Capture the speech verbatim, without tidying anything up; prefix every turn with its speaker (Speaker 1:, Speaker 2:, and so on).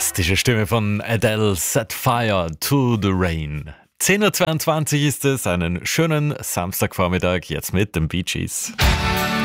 Speaker 1: fantastische Stimme von Adele, Set Fire to the Rain. zehn Uhr zweiundzwanzig ist es, einen schönen Samstagvormittag, jetzt mit den Bee Gees.